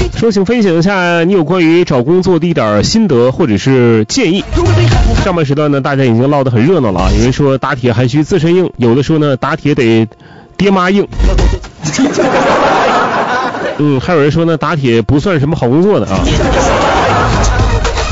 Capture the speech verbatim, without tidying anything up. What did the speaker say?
说请分享一下你有关于找工作的一点心得或者是建议。上半时段呢，大家已经唠得很热闹了啊，有人说打铁还需自身硬，有的说呢打铁得爹妈硬。嗯，还有人说呢打铁不算什么好工作的啊。